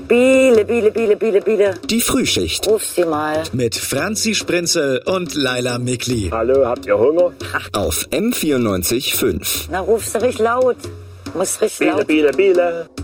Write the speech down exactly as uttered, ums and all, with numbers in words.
Biele, Biele, Biele, Biele, Biele. Die Frühschicht. Ruf sie mal. Mit Franzi Sprinzel und Laila Mikli. Hallo, habt ihr Hunger? Auf M vierundneunzig Komma fünf. Na, ruf sie richtig laut. Muss richtig Biele, laut. Biele, Biele.